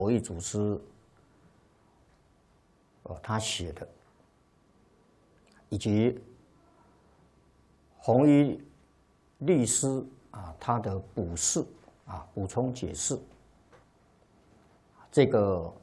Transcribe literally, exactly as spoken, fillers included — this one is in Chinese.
博弈祖师哦他写的，以及弘一律师啊他的补释啊补充解释，这个